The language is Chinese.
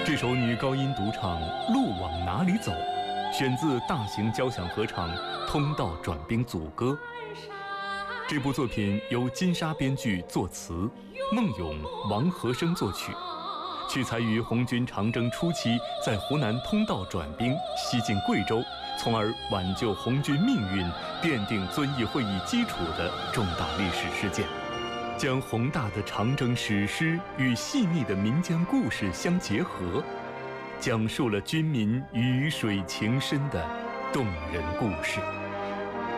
这首女高音独唱《路往哪里走》，选自大型交响合唱《通道转兵组歌》。这部作品由金沙编剧作词，孟咏、王和声作曲，取材于红军长征初期在湖南通道转兵西进贵州，从而挽救红军命运、奠定遵义会议基础的重大历史事件，将宏大的长征史诗与细腻的民间故事相结合，讲述了军民鱼水情深的动人故事。